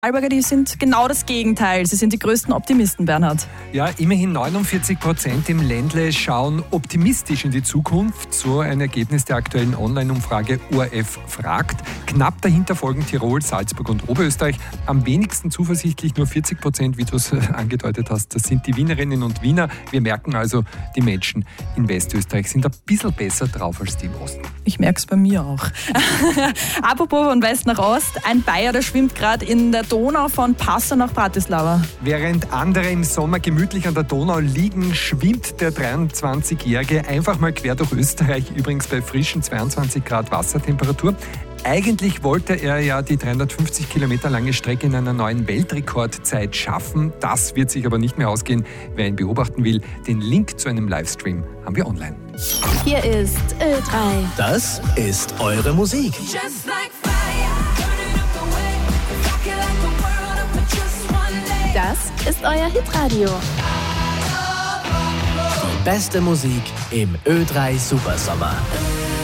Vorarlberger, die sind genau das Gegenteil. Sie sind die größten Optimisten, Bernhard. Ja, immerhin 49% im Ländle schauen optimistisch in die Zukunft. So ein Ergebnis der aktuellen Online-Umfrage ORF fragt. Knapp dahinter folgen Tirol, Salzburg und Oberösterreich. Am wenigsten zuversichtlich, nur 40%, wie du es angedeutet hast. Das sind die Wienerinnen und Wiener. Wir merken also, die Menschen in Westösterreich sind ein bisschen besser drauf als die im Osten. Ich merke es bei mir auch. Apropos von West nach Ost, ein Bayer, der schwimmt gerade in der Donau von Passau nach Bratislava. Während andere im Sommer gemütlich an der Donau liegen, schwimmt der 23-Jährige einfach mal quer durch Österreich, übrigens bei frischen 22 Grad Wassertemperatur. Eigentlich wollte er ja die 350 Kilometer lange Strecke in einer neuen Weltrekordzeit schaffen. Das wird sich aber nicht mehr ausgehen. Wer ihn beobachten will, den Link zu einem Livestream haben wir online. Hier ist Ö3. Das ist eure Musik. Das ist euer Hitradio. Die beste Musik im Ö3 Supersommer.